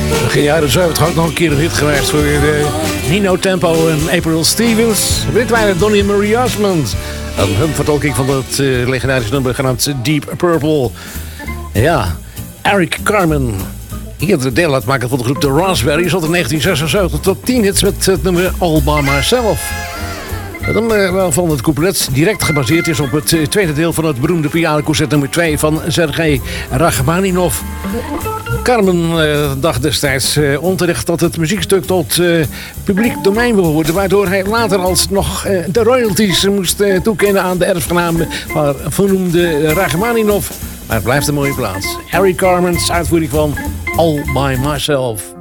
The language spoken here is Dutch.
Begin jaren 70 ook nog een keer een hit geweest voor Nino Tempo en April Stevens. Dit waren Donny en Marie Osmond. Een vertolking van dat legendarische nummer genaamd Deep Purple. Ja, Eric Carmen. Hier de deel uitmaken van de groep The Raspberries. Tot in 1976 tot 10 hits met het nummer All By Myself. Het nummer waarvan het couplet direct gebaseerd is op het tweede deel van het beroemde pianoconcert nummer 2 van Sergei Rachmaninov. Carmen dacht destijds onterecht dat het muziekstuk tot publiek domein behoorde, waardoor hij later alsnog de royalties moest toekennen aan de erfgenaam van vernoemde Rachmaninov. Maar het blijft een mooie plaats. Harry Carmen's uitvoering van All By Myself.